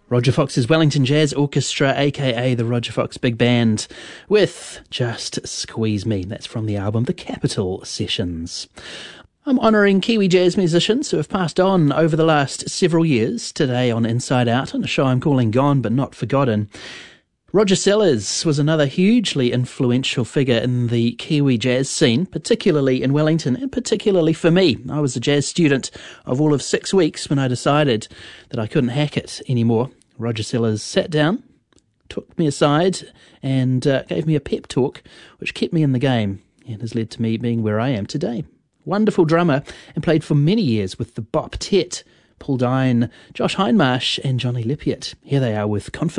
Roger Fox's Wellington Jazz Orchestra, aka the Roger Fox Big Band, with Just Squeeze Me. That's from the album The Capitol Sessions. I'm honouring Kiwi jazz musicians who have passed on over the last several years, today on Inside Out, on a show I'm calling Gone But Not Forgotten. Roger Sellers was another hugely influential figure in the Kiwi jazz scene, particularly in Wellington, and particularly for me. I was a jazz student of all of 6 weeks when I decided that I couldn't hack it anymore. Roger Sellers sat down, took me aside, and gave me a pep talk, which kept me in the game and has led to me being where I am today. Wonderful drummer, and played for many years with the Bop Tet, Paul Dine, Josh Hindmarsh, and Johnny Lippiatt. Here they are with Confirmation.